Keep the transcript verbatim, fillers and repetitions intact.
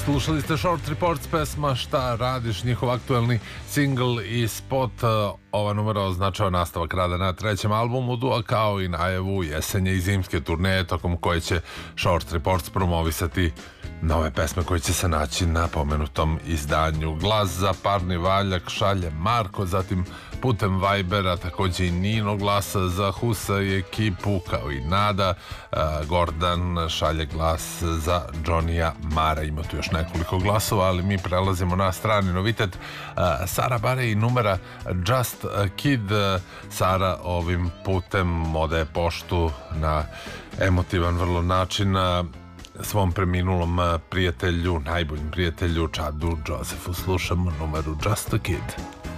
Slušali ste Short Reports, pesma Šta radiš, njihov aktuelni singl i spot. Ova numera označava nastavak rada na trećem albumu Dua, kao i najavu jesenje i zimske turneje tokom koje će Short Reports promovisati nove pesme koje će se naći na pomenutom izdanju. Glas za parni valjak šalje Marko, zatim putem Vibera takođe i Nino glasa za Husa i ekipu, kao i Nada. Gordan šalje glas za Johnnyja Mara. Ima tu još nekoliko glasova, ali mi prelazimo na strani novitet. Sara Bare i numera Just a Kid. Sara ovim putem odaje poštu na emotivan vrlo način svom preminulom prijatelju, najboljim prijatelju Chadu Josefu. Slušamo numeru Just a Kid.